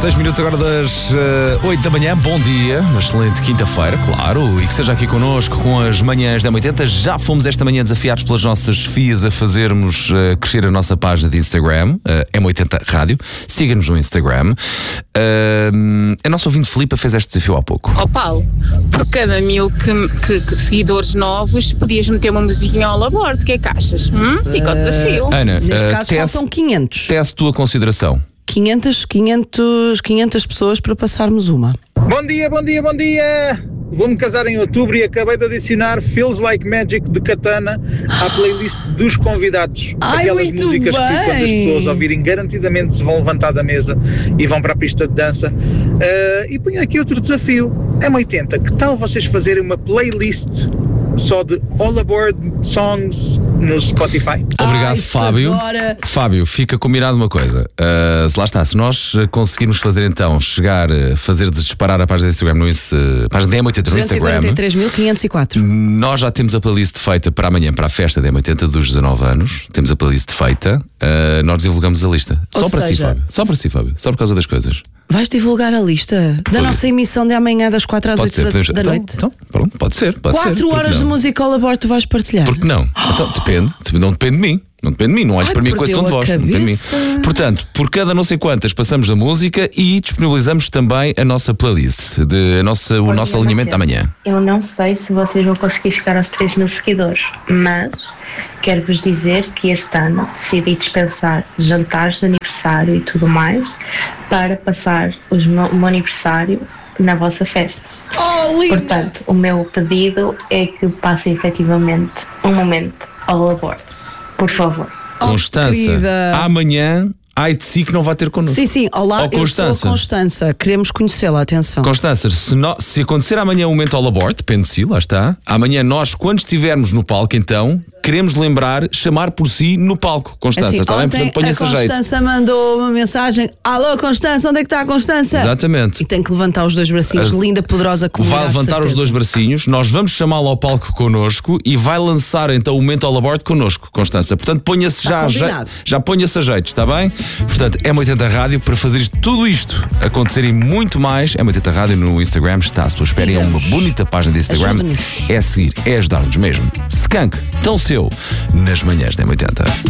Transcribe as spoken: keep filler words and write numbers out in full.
dezasseis minutos agora das uh, oito da manhã. Bom dia, uma excelente quinta-feira, claro. E que seja aqui connosco com as manhãs da M oitenta. Já fomos esta manhã desafiados pelas nossas filhas a fazermos uh, crescer a nossa página de Instagram, uh, M oitenta Rádio. Siga-nos no Instagram. Uh, a nossa ouvinte Filipa fez este desafio há pouco. Ó oh, Paulo, por cada mil que, que, que seguidores novos, podias meter uma musiquinha ao laborde. O que é que achas? Hum? Fica o desafio. Ana, Neste uh, caso teste, faltam quinhentos. teste tua consideração. quinhentas, quinhentas, quinhentas pessoas para passarmos uma. Bom dia, bom dia, bom dia! Vou-me casar em outubro e acabei de adicionar Feels Like Magic de Katana à playlist dos convidados. Ai, aquelas muito músicas bem. que quando as pessoas ouvirem garantidamente se vão levantar da mesa e vão para a pista de dança. Uh, e ponho aqui outro desafio. M oitenta, que tal vocês fazerem uma playlist só de All Aboard Songs no Spotify? Obrigado, Ai, Fábio. agora... Fábio, fica combinado uma coisa. Uh, se lá está, se nós conseguirmos fazer então, chegar, fazer disparar a página do Instagram no, uh, página da M oitenta no duzentos e Instagram, quarenta e três mil quinhentos e quatro. nós já temos a playlist feita para amanhã, para a festa da M oitenta dos dezanove anos. Temos a playlist feita. Uh, nós divulgamos a lista. Ou Só para si, seja, Fábio. Só para si, Fábio. Só por causa das coisas. Vais divulgar a lista da Pode. nossa emissão de amanhã das quatro às Pode oito ser. da, podemos- da então, noite? Então, pronto, pode ser. Pode ser. quatro Por que horas de não? música ao labor tu vais partilhar. Por que não? Então, depende. Não depende de mim. Não depende de mim. Não olhes Ai, para mim com esse tom de perdeu voz. a Não depende de mim. cabeça. Portanto, por cada não sei quantas passamos a música e disponibilizamos também a nossa playlist, de, a nossa, o Bom nosso dia, alinhamento da Matilde. manhã. Eu não sei se vocês vão conseguir chegar aos três mil seguidores, mas quero-vos dizer que este ano decidi dispensar jantares de aniversário e tudo mais para passar os meu- o meu aniversário na vossa festa. Oh, lindo! Portanto, o meu pedido é que passem efetivamente um momento ao labor. Por favor. Constança, querida. amanhã, ai de si que não vai ter connosco. Sim, sim, olá, Oh, eu sou Constança. a Constança. Queremos conhecê-la, atenção. Constança, se, no- se acontecer amanhã um momento ao labor, depende de si, lá está. Amanhã nós, quando estivermos no palco, então, queremos lembrar, chamar por si no palco. Constança, Assim, está bem? ontem Portanto, ponha-se a a jeito. Constança mandou uma mensagem: alô, Constança, onde é que está a Constança? Exatamente. E tem que levantar os dois bracinhos, As- linda, poderosa comunidade. Vai levantar de os certeza. dois bracinhos, nós vamos chamá-lo ao palco connosco e vai lançar então o momento ao laborde connosco, Constança. Portanto, ponha-se já, já, combinado. já ponha-se a jeito, está bem? Portanto, M oitenta Rádio, para fazer isto, tudo isto acontecer e muito mais, M oitenta Rádio no Instagram está à sua espera e é uma Siga-nos. bonita página de Instagram. Ajude-nos. É seguir, é ajudar-nos mesmo. Skunk, tão seu, nas manhãs da M oitenta.